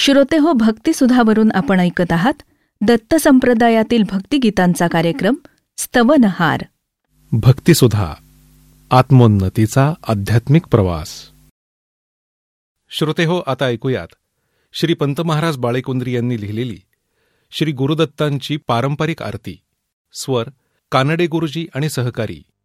श्रोते हो, भक्तिसुधावरून आपण ऐकत आहात दत्त संप्रदायातील भक्तिगीतांचा कार्यक्रम स्तवनहार. भक्तिसुधा, आत्मोन्नतीचा आध्यात्मिक प्रवास. श्रोते हो, आता ऐकूयात श्री पंत महाराज बाळेकुंद्री यांनी लिहिलेली श्री गुरुदत्तांची पारंपरिक आरती. स्वर कानडे गुरुजी आणि सहकारी